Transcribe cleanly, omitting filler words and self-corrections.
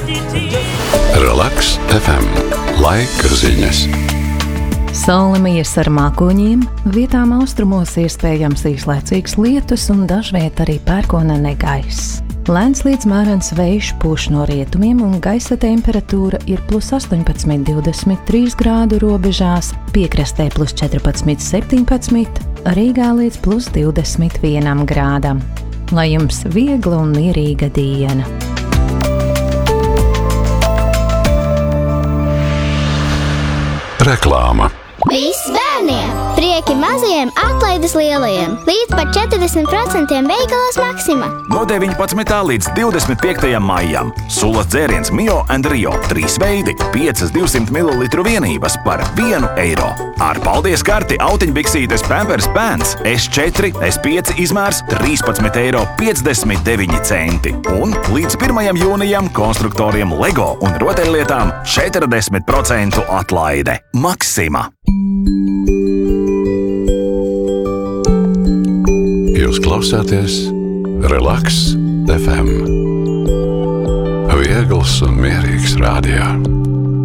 Relaks FM. Laika ziņas. Saule mijas ar mākoņiem, vietām austrumos iespējams īslaicīgs lietus un dažviet arī pērkona negaiss. Lēns līdz mērens vējš pūš no rietumiem un gaisa temperatūra ir +18, 23 grādu robežās, piekrastē +14, 17, Rīgā līdz +21 grādam. Lai jums viegla un mierīga diena! Reklāma. Viss bērniem! Prieki mazajiem, atlaides lielajiem! Līdz pat 40% veikalos Maxima! No 19. līdz 25. maijam. Sulas dzēriens Mio and Rio 3 veidi, 5 200 ml vienības par €1. Ar paldies karti autiņbiksītes Pampers Pants S4, S5 izmērs €13,59. Un līdz 1. jūnijam konstruktoriem Lego un rotaļlietām 40% atlaide. Maxima! Jūs klausāties Relaks FM. Viegls un mierīgs radio.